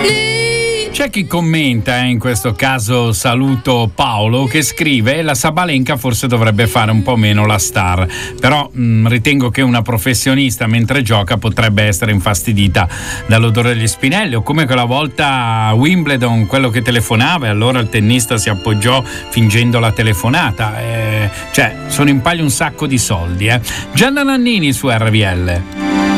C'è chi commenta, in questo caso saluto Paolo, che scrive: la Sabalenka forse dovrebbe fare un po' meno la star, però ritengo che una professionista mentre gioca potrebbe essere infastidita dall'odore degli spinelli, o come quella volta a Wimbledon, quello che telefonava e allora il tennista si appoggiò fingendo la telefonata. Cioè, sono in palio un sacco di soldi. Gianna Nannini su RVL.